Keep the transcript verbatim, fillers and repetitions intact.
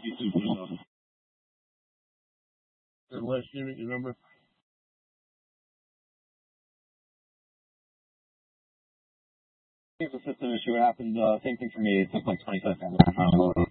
You too, for yourself. The last unit, you remember? I think it's a system issue. It happened. Uh, same thing for me. It took like twenty seconds.